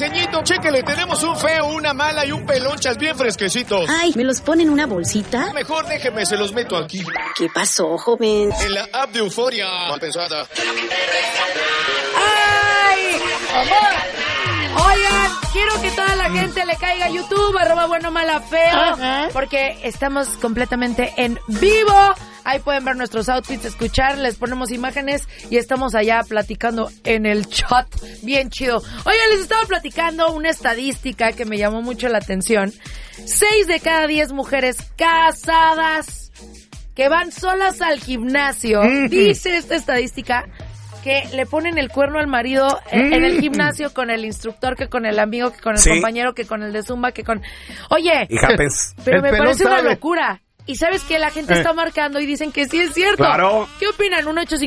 ceñito. Chéquele, tenemos un feo, una mala y un pelonchas bien fresquecitos. Ay, ¿me los ponen en una bolsita? Mejor déjeme, se los meto aquí. ¿Qué pasó, joven? En la app de Euforia. Mal pensada. ¡Ay! ¡Amor! Oigan, quiero que toda la gente le caiga a YouTube, @buenomalafeo, porque estamos completamente en vivo. Ahí pueden ver nuestros outfits, escuchar, les ponemos imágenes y estamos allá platicando en el chat. Bien chido. Oigan, les estaba platicando una estadística que me llamó mucho la atención. 6 de cada 10 mujeres casadas que van solas al gimnasio, dice esta estadística, que le ponen el cuerno al marido en el gimnasio con el instructor, que con el amigo, que con el compañero, que con el de Zumba, que con... Oye, pero me parece una locura. Y ¿sabes qué? La gente está marcando y dicen que sí es cierto. Claro. ¿Qué opinan?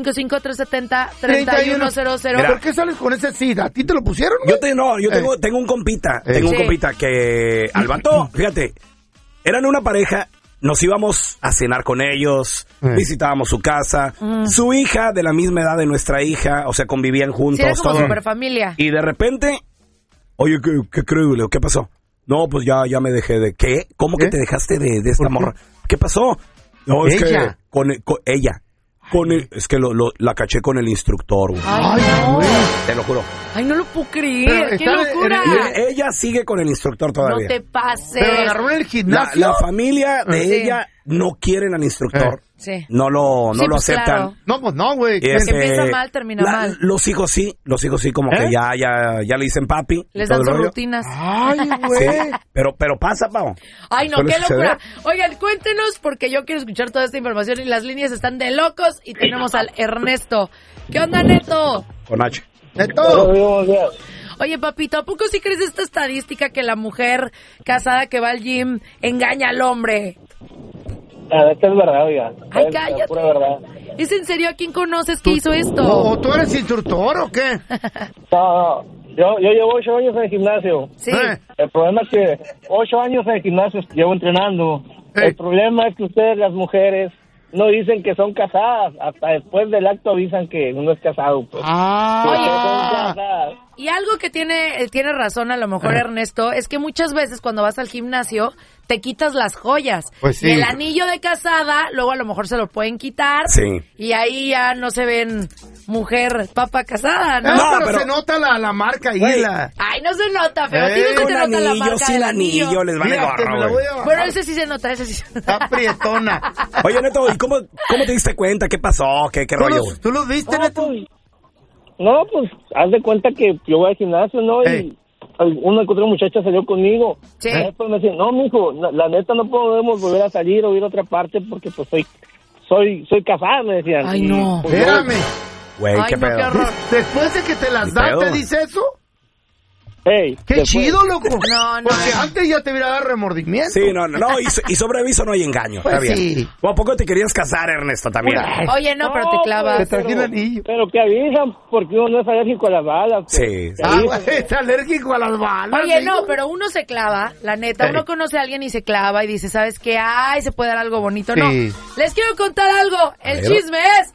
1-855-370-3100. ¿Por qué sales con ese sí? ¿A ti te lo pusieron? Yo tengo un compita. Tengo un compita que al vato, fíjate, eran una pareja. Nos íbamos a cenar con ellos, visitábamos su casa, su hija de la misma edad de nuestra hija, o sea, convivían juntos. Sí, era como todo. superfamilia. Y de repente, oye, ¿qué creo? ¿Qué pasó? No, pues ya me dejé de... ¿Qué? ¿Cómo que te dejaste de esta morra? ¿Qué pasó? No, es que con ella. Es que la caché con el instructor, güey. Ay, no. Te lo juro. Ay, no lo puedo creer. ¡Qué locura! Ella sigue con el instructor todavía. No te pases. Pero agarró en el gimnasio. La familia de ella no quieren al instructor. Sí. No lo aceptan. Claro. No, pues no, güey. Que empieza mal, termina mal. Los hijos sí, como que ya le dicen papi. Les dan sus rutinas. Ay, güey. Sí, pero pasa, Pau. Ay, no, qué locura. Oigan, cuéntenos, porque yo quiero escuchar toda esta información y las líneas están de locos. Y tenemos al Ernesto. ¿Qué onda, Neto? Con H. ¡Neto! Oye, papito, ¿a poco sí crees esta estadística que la mujer casada que va al gym engaña al hombre? Esta es verdad, oiga. Ay, cállate. Pura verdad. ¿Es en serio? ¿A quién conoces que hizo esto? ¿O tú eres instructor o qué? No. Yo llevo 8 años en el gimnasio. Sí. El problema es que 8 años en el gimnasio llevo entrenando. El problema es que ustedes, las mujeres, no dicen que son casadas. Hasta después del acto avisan que uno es casado. Pues. Y algo que tiene razón a lo mejor Ernesto, es que muchas veces cuando vas al gimnasio te quitas las joyas. Pues sí. Y el anillo de casada, luego a lo mejor se lo pueden quitar. Sí. Y ahí ya no se ven mujer, papa casada, ¿no? No, pero se nota la marca ahí. Ay, no se nota, pero ¿a ti no se te nota la marca del anillo? Les vale gorro, güey. Bueno, ese sí se nota, Está prietona. Oye, Neto, ¿y cómo te diste cuenta? ¿Qué pasó? ¿Qué rollo, güey? ¿Tú los viste, Neto? No, pues, haz de cuenta que yo voy al gimnasio, ¿no? Y una que otra muchacha salió conmigo. Sí. Y después me decía, no, mijo, la neta no podemos volver a salir o ir a otra parte porque, pues, soy casada, me decían. Ay, no. Pues, Espérame. Güey, qué pedo. Qué horror. Después de que te las dan, ¿te dice eso? Hey, ¡Qué chido, loco! No. Porque antes ya te hubiera dado remordimiento. Sí, no, y sobre aviso no hay engaño. Pues está bien. sí. ¿O a poco te querías casar, Ernesto, también? Oye, no, pero te clavas. Te traje un anillo. Pero que avisan porque uno no es alérgico a las balas. Pues. Sí. Es alérgico a las balas. Oye, digo. no, pero uno se clava, la neta, uno conoce a alguien y se clava y dice, ¿sabes qué? Ay, se puede dar algo bonito. Sí. No, les quiero contar algo. El chisme es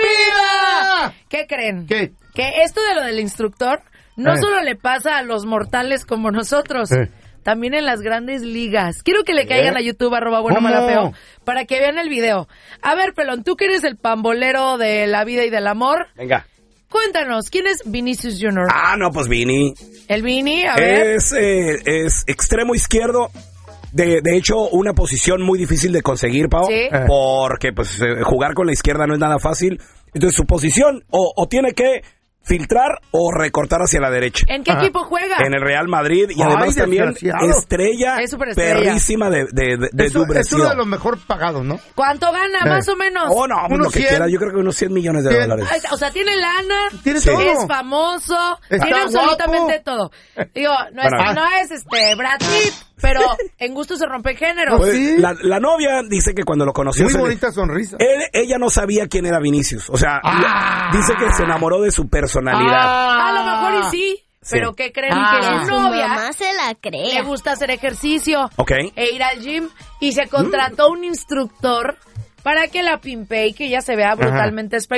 ¡viva! ¿Qué creen? ¿Qué? Que esto de lo del instructor no solo le pasa a los mortales como nosotros, también en las grandes ligas. Quiero que le caigan a YouTube, @buenomalafeo, para que vean el video. A ver, Pelón, tú que eres el pambolero de la vida y del amor. Venga. Cuéntanos, ¿quién es Vinicius Jr.? No, pues Vini. El Vini, a ver. Es extremo izquierdo. De hecho, una posición muy difícil de conseguir, Pau. Sí. Porque pues jugar con la izquierda no es nada fácil. Entonces su posición o tiene que filtrar o recortar hacia la derecha. ¿En qué equipo juega? En el Real Madrid y además también estrella Es superestrella. perrísima de Es uno de los mejor pagados, ¿no? ¿Cuánto gana, más o menos? Oh, no, lo que 100. quiera. Yo creo que unos 100 millones de dólares. O sea, tiene lana, Tiene todo. es famoso, Está tiene absolutamente guapo. todo. Digo, no es Brad Pitt, pero en gusto se rompe el género. Pues sí. La novia dice que cuando lo conoció... Muy bonita sonrisa. Ella no sabía quién era Vinicius. O sea, dice que se enamoró de su personalidad. A lo mejor y sí. Pero ¿qué creen? Que su novia mamá se la cree. le gusta hacer ejercicio Ok. e ir al gym y se contrató un instructor para que la pimpee y que ella se vea brutalmente espectacular.